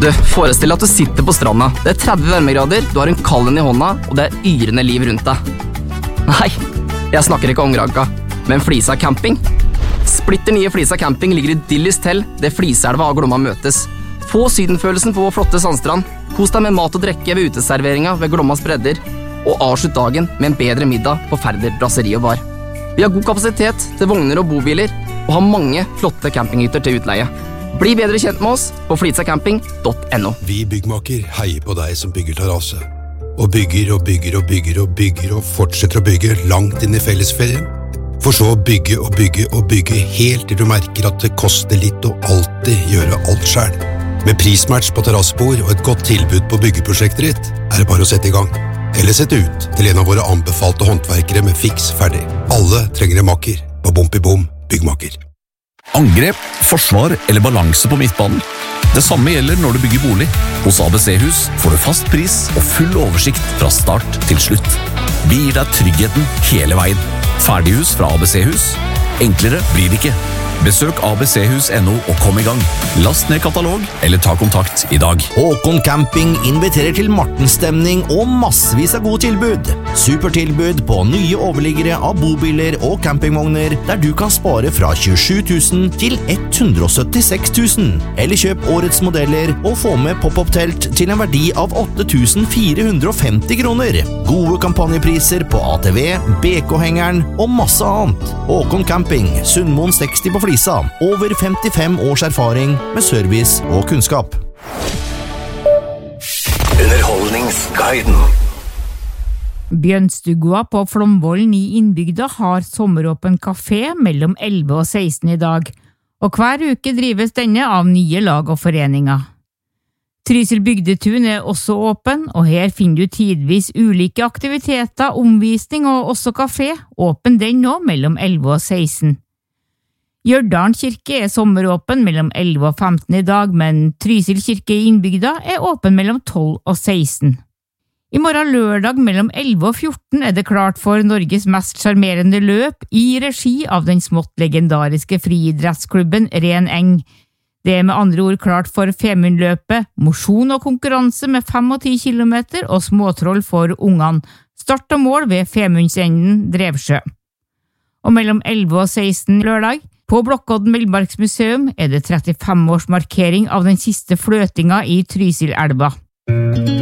Du, forestill deg at du sitter på stranda. Det 30 varmegrader, du har en kallen i hånda, og det yrende liv rundt deg. Nei, jeg snakker ikke om Granka, men Flisa camping. Splitter nye Flisa camping ligger idyllisk til det Fliselva og Glomma møtes. Få sydenfølelsen på vår flotte sandstrand. Kos deg med mat og drikke ved uteserveringa ved Glommas bredder, og avslutt dagen med en bedre middag på Færder Brasseri og Bar. Vi har god kapasitet til vogner og bobiler, og har mange flotte campinghytter til utleie. Bli bedre kjent med oss på flitsacamping.no. Vi byggmaker heier på deg som bygger terrasse. Og bygger og bygger og bygger og bygger og fortsetter å bygge langt inn i fellesferien. For så å bygge og bygge og bygge helt til du merker at det koster litt å alltid gjøre alt selv. Med prismatch på terrassebord og et godt tilbud på byggeprosjektet ditt, er det bare å sette i gang. Eller sette ut til en av våre anbefalte håndverkere med fiks ferdig. Alle trenger en makker på Bom byggmaker. Angrep, forsvar eller balanse på midtbanen. Det samme gjelder når du bygger bolig. Hos ABC-hus får du fast pris og full oversikt fra start til slutt. Vi gir deg tryggheten hele veien. Ferdighus fra ABC-hus. Enklere blir det ikke. Besøk abchus.no og kom i gang. Last ned katalog eller ta kontakt i dag. Håkon Camping inviterer til Martenstemning og massevis av gode tilbud. Supertilbud på nye overliggere av bobiler og campingvogner, der du kan spare fra 27 000 til 176 000. Eller kjøp årets modeller og få med pop-up-telt til en verdi av 8 450 kroner. Gode kampanjepriser på ATV, BK-hengeren og masse annet. Håkon Camping, Sundmoen 60 på Flisa. Over 55 års erfaring med service og kunnskap. Underholdningsguiden. Bjørnstugua på Flomvollen i Innbygda har sommeråpen kafé mellom 11 og 16 i dag, og hver uke drives denne av nye lag og foreninger. Trysil bygdetun er også åpen, og her finner du tidvis ulike aktiviteter, omvisning og også kafé, åpen den nå mellom 11 og 16. Gjørdalen kirke er sommeråpen mellom 11 og 15 i dag, men Trysil kirke i Innbygda er åpen mellom 12 og 16. I morgen lørdag mellom 11 og 14 er det klart for Norges mest sjarmerende løp i regi av den smått legendariske friidrettsklubben Ren Eng. Det er med andre ord klart for Femundløpet, mosjon og konkurranse med 5 og 10 kilometer og småtroll for ungene. Start og mål ved Femundsenden Drevsjø. Og mellom 11 og 16 lørdag, på Blokkodden Villmarksmuseum er det 35-årsmarkering av den siste fløtinga i Trysilelva.